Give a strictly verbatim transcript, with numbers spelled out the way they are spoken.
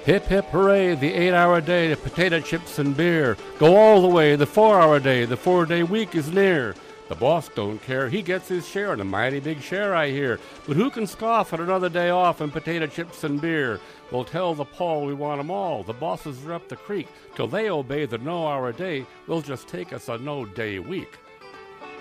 Hip, hip, hooray, the eight-hour day, the potato chips and beer. Go all the way, the four-hour day, the four-day week is near. The boss don't care, he gets his share, and a mighty big share, I hear. But who can scoff at another day off and potato chips and beer? We'll tell the Paul we want 'em all. The bosses are up the creek. Till they obey the no-hour day, will just take us a no-day week.